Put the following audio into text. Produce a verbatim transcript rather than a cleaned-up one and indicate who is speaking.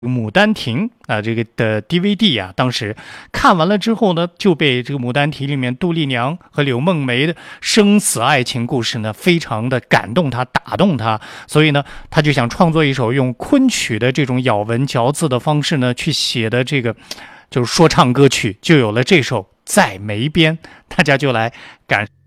Speaker 1: 《牡丹亭》啊，这个的 D V D 啊，当时看完了之后呢，就被这个《牡丹亭》里面杜丽娘和柳梦梅的生死爱情故事呢，非常的感动他，打动他，所以呢，他就想创作一首用昆曲的这种咬文嚼字的方式呢，去写的这个就是说唱歌曲，就有了这首《在梅边》，大家就来感。